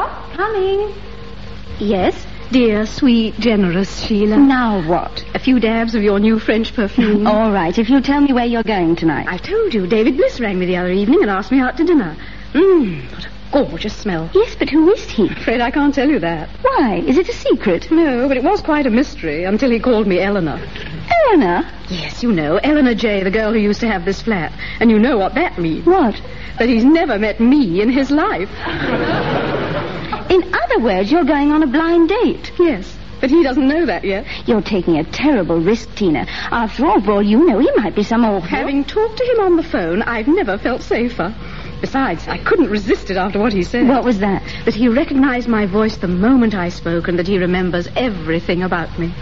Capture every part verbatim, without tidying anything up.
Coming. Yes? Dear, sweet, generous Sheila. Now what? A few dabs of your new French perfume. All right, if you'll tell me where you're going tonight. I told you. David Bliss rang me the other evening and asked me out to dinner. Mmm, what a gorgeous smell. Yes, but who is he? I'm afraid I can't tell you that. Why? Is it a secret? No, but it was quite a mystery until he called me Eleanor. Eleanor? Yes, you know, Eleanor J., the girl who used to have this flat. And you know what that means. What? That he's never met me in his life. In other words, you're going on a blind date. Yes, but he doesn't know that yet. You're taking a terrible risk, Tina. After all, for all you know, he might be some awful... Having talked to him on the phone, I've never felt safer. Besides, I couldn't resist it after what he said. What was that? That he recognized my voice the moment I spoke and that he remembers everything about me.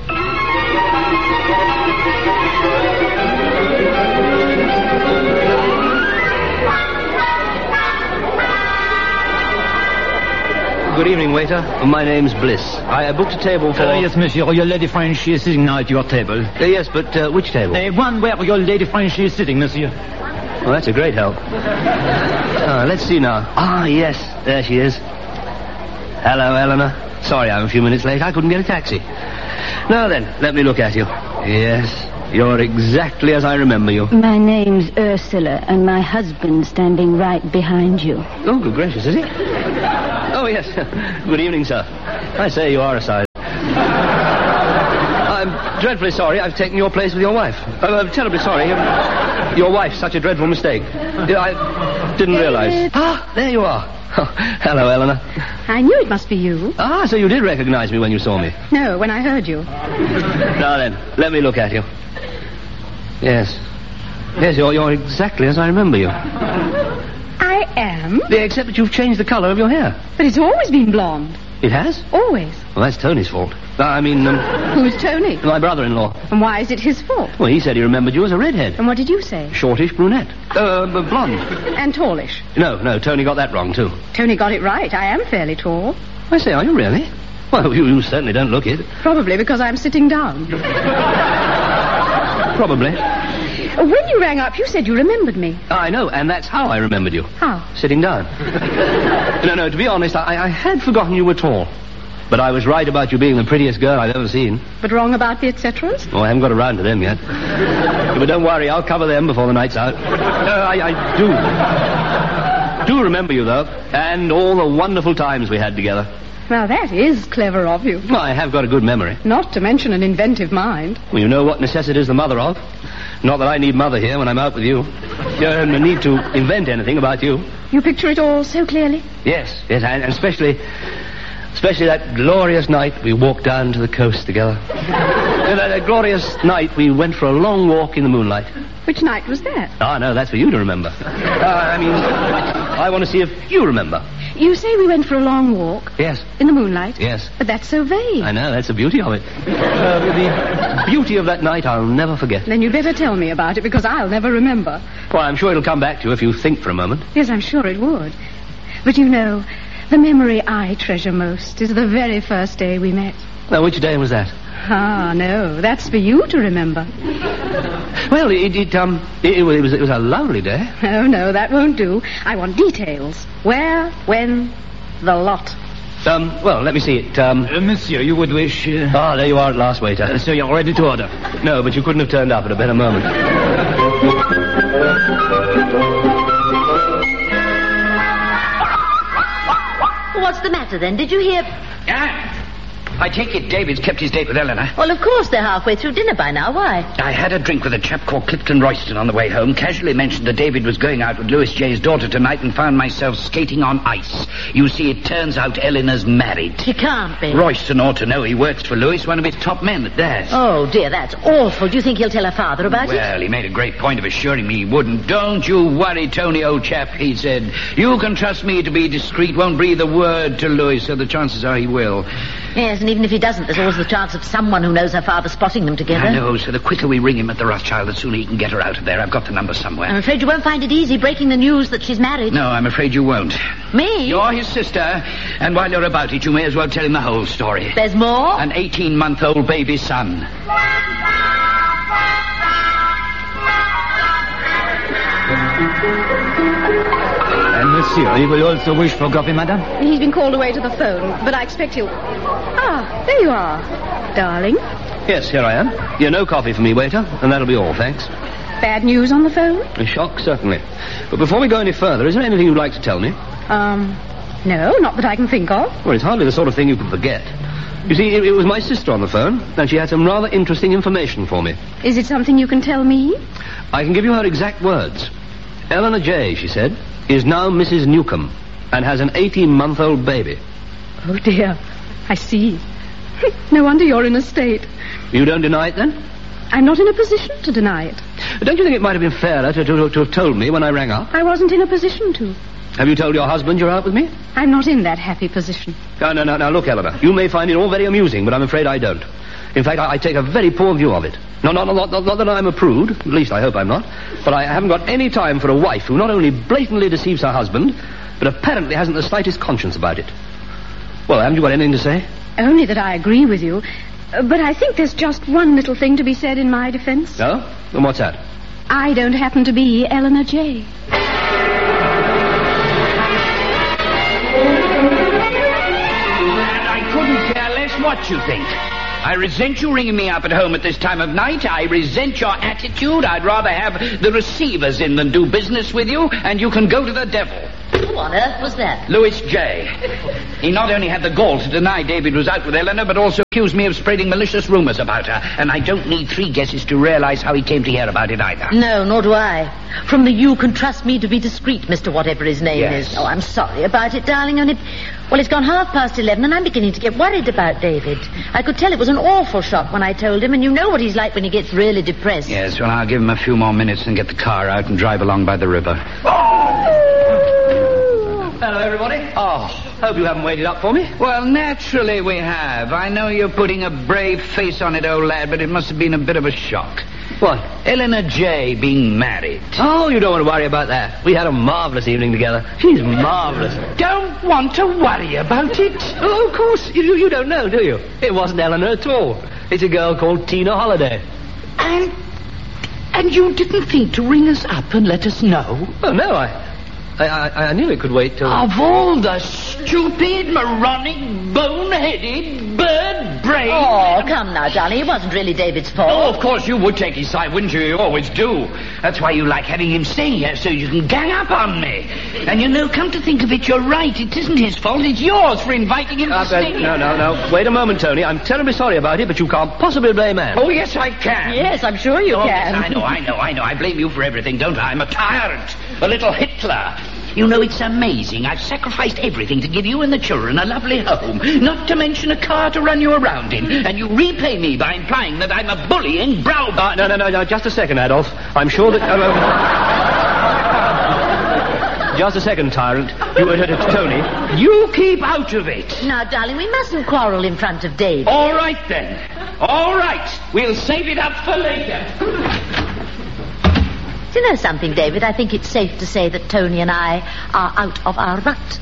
Good evening, waiter. My name's Bliss. I booked a table for... Uh, yes, monsieur. Your lady friend, she is sitting now at your table. Uh, yes, but uh, which table? The one where your lady friend, she is sitting, monsieur. Well, that's a great help. uh, let's see now. Ah, yes. There she is. Hello, Eleanor. Sorry I'm a few minutes late. I couldn't get a taxi. Now then, let me look at you. Yes, you're exactly as I remember you. My name's Ursula, and my husband's standing right behind you. Oh, good gracious, is he? Oh, yes. Good evening, sir. I say you are a size. I'm dreadfully sorry I've taken your place with your wife. Uh, I'm terribly sorry. Um, your wife's such a dreadful mistake. I didn't realize. Ah, there you are. Oh, hello, Eleanor. I knew it must be you. Ah, so you did recognize me when you saw me? No, when I heard you. Now then, let me look at you. Yes. Yes, you're, you're exactly as I remember you. I am? Yeah, except that you've changed the colour of your hair. But it's always been blonde. It has? Always. Well, that's Tony's fault. Uh, I mean, um... Who's Tony? My brother-in-law. And why is it his fault? Well, he said he remembered you as a redhead. And what did you say? Shortish brunette. Uh, blonde. And tallish. No, no, Tony got that wrong, too. Tony got it right. I am fairly tall. I say, are you really? Well, you, you certainly don't look it. Probably because I'm sitting down. Probably. When you rang up, you said you remembered me. I know, and that's how I remembered you. How? Sitting down. no, no, to be honest, I, I had forgotten you were tall. But I was right about you being the prettiest girl I've ever seen. But wrong about the et ceteras? Oh, I haven't got around to them yet. But don't worry, I'll cover them before the night's out. Uh, I, I do. Do remember you, though, and all the wonderful times we had together. Now, that is clever of you. Well, I have got a good memory. Not to mention an inventive mind. Well, you know what necessity is the mother of. Not that I need mother here when I'm out with you. You don't need to invent anything about you. You picture it all so clearly? Yes, yes, and, and especially... Especially that glorious night we walked down to the coast together. that, that glorious night we went for a long walk in the moonlight. Which night was that? Ah, no, that's for you to remember. Uh, I mean, I want to see if you remember. You say we went for a long walk? Yes. In the moonlight? Yes. But that's so vague. I know, that's the beauty of it. Uh, the beauty of that night I'll never forget. Then you'd better tell me about it, because I'll never remember. Well, I'm sure it'll come back to you if you think for a moment. Yes, I'm sure it would. But you know, the memory I treasure most is the very first day we met. Now, which day was that? Ah, no, that's for you to remember. Well, it, it um, it, it was it was a lovely day. Oh, no, that won't do. I want details. Where, when, the lot. Um, well, let me see it. Um, Uh, monsieur, you would wish... Uh... Ah, there you are at last, waiter. Uh, so you're ready to order? No, but you couldn't have turned up at a better moment. What's the matter, then? Did you hear... Ah, I take it David's kept his date with Eleanor. Well, of course, they're halfway through dinner by now. Why? I had a drink with a chap called Clifton Royston on the way home, casually mentioned that David was going out with Louis J.'s daughter tonight, and found myself skating on ice. You see, it turns out Eleanor's married. She can't be. Royston ought to know. He works for Louis, one of his top men at theirs. Oh, dear, that's awful. Do you think he'll tell her father about it? Well, he made a great point of assuring me he wouldn't. Don't you worry, Tony, old chap, he said. You can trust me to be discreet, won't breathe a word to Louis, so the chances are he will. Yes, and even if he doesn't, there's always the chance of someone who knows her father spotting them together. I know, so the quicker we ring him at the Rothschild, the sooner he can get her out of there. I've got the number somewhere. I'm afraid you won't find it easy breaking the news that she's married. No, I'm afraid you won't. Me? You're his sister, and while you're about it, you may as well tell him the whole story. There's more? An eighteen-month-old baby son. And Monsieur, you will also wish for coffee, madame? He's been called away to the phone, but I expect he'll... Ah, there you are, darling. Yes, here I am. Yeah, no coffee for me, waiter, and that'll be all, thanks. Bad news on the phone? A shock, certainly. But before we go any further, is there anything you'd like to tell me? Um, no, not that I can think of. Well, it's hardly the sort of thing you could forget. You see, it, it was my sister on the phone, and she had some rather interesting information for me. Is it something you can tell me? I can give you her exact words. Eleanor J., she said, is now Missus Newcomb, and has an eighteen-month-old baby. Oh, dear. I see. No wonder you're in a state. You don't deny it, then? I'm not in a position to deny it. Don't you think it might have been fairer to, to, to have told me when I rang up? I wasn't in a position to. Have you told your husband you're out with me? I'm not in that happy position. No, no, no, now, look, Eleanor. You may find it all very amusing, but I'm afraid I don't. In fact, I, I take a very poor view of it. No, no, no, not, not, not that I'm a prude. At least I hope I'm not. But I haven't got any time for a wife who not only blatantly deceives her husband, but apparently hasn't the slightest conscience about it. Well, haven't you got anything to say? Only that I agree with you. Uh, but I think there's just one little thing to be said in my defense. No? And what's that? I don't happen to be Eleanor J. And I couldn't care less what you think. I resent you ringing me up at home at this time of night. I resent your attitude. I'd rather have the receivers in than do business with you, and you can go to the devil. Who on earth was that? Louis J. He not only had the gall to deny David was out with Eleanor, but also accused me of spreading malicious rumors about her. And I don't need three guesses to realize how he came to hear about it either. No, nor do I. From the you can trust me to be discreet, Mister Whatever his name Yes. is. Oh, I'm sorry about it, darling. Only, well, it's gone half past eleven, and I'm beginning to get worried about David. I could tell it was an awful shock when I told him, and you know what he's like when he gets really depressed. Yes, well, I'll give him a few more minutes and get the car out and drive along by the river. Hello, everybody. Oh, Hope you haven't waited up for me. well, naturally we have. I know you're putting a brave face on it, old lad, but it must have been a bit of a shock. What? Eleanor J. being married. Oh, you don't want to worry about that. We had a marvellous evening together. She's marvellous. Don't want to worry about it. Oh, of course. You, you don't know, do you? It wasn't Eleanor at all. It's a girl called Tina Holiday. And, and you didn't think to ring us up and let us know? Oh, no, I... I, I, I knew it could wait till... Of all the stupid, moronic, boneheaded, bird-brained... Oh, come now, darling. It wasn't really David's fault. Oh, of course you would take his side, wouldn't you? You always do. That's why you like having him stay here, so you can gang up on me. And you know, come to think of it, you're right. It isn't his fault. It's yours for inviting him Uh, to stay uh, here. no, no, no. Wait a moment, Tony. I'm terribly sorry about it, but you can't possibly blame Anne. Oh, yes, I can. Yes, I'm sure you Oh, can. yes, I know, I know, I know. I blame you for everything, don't I? I'm a tyrant. A little Hitler. You know, it's amazing. I've sacrificed everything to give you and the children a lovely home, not to mention a car to run you around in, and you repay me by implying that I'm a bullying browbeat. Uh, no, no, no, no. Just a second, Adolf. I'm sure that... Uh, uh, just a second, tyrant. You, uh, uh, Tony. You keep out of it. Now, darling, we mustn't quarrel in front of David. All right, then. All right. We'll save it up for later. Do you know something, David? I think it's safe to say that Tony and I are out of our rut.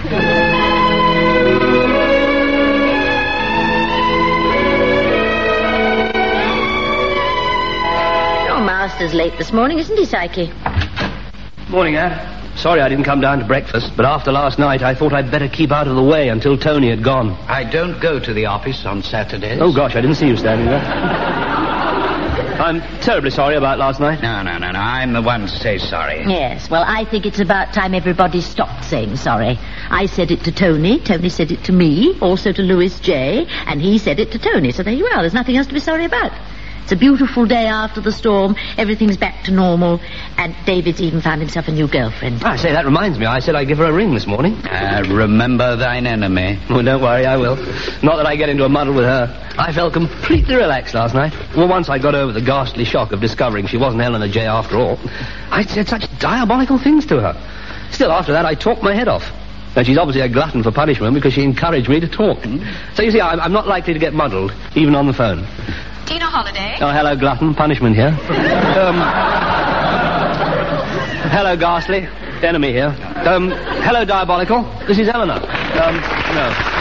Your master's late this morning, isn't he, Psyche? Morning, Anne. Sorry I didn't come down to breakfast, but after last night I thought I'd better keep out of the way until Tony had gone. I don't go to the office on Saturdays. Oh, gosh, I didn't see you standing there. I'm terribly sorry about last night. No, no, no, no. I'm the one to say sorry. Yes, well, I think it's about time everybody stopped saying sorry. I said it to Tony, Tony said it to me, also to Louis J., and he said it to Tony, so there you are. There's nothing else to be sorry about. It's a beautiful day after the storm, everything's back to normal, and David's even found himself a new girlfriend. I say, that reminds me. I said I'd give her a ring this morning. Uh, remember thine enemy. Well, don't worry, I will. Not that I get into a muddle with her. I felt completely relaxed last night. Well, once I got over the ghastly shock of discovering she wasn't Eleanor J. after all, I said such diabolical things to her. Still, after that, I talked my head off. And she's obviously a glutton for punishment because she encouraged me to talk. So, you see, I'm, I'm not likely to get muddled, even on the phone. Tina Holiday. Oh, hello, glutton. Punishment here. um, hello, ghastly. Enemy here. Um, hello, diabolical. This is Eleanor. Um, no.